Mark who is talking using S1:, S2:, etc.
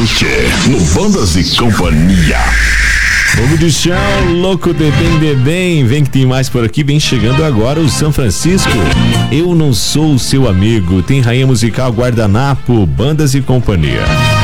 S1: o quê? No Bandas e Companhia.
S2: Fogo de chão, louco de bem, vem que tem mais por aqui, vem chegando agora o São Francisco. Eu não sou o seu amigo, tem rainha musical Guardanapo, Bandas e Companhia.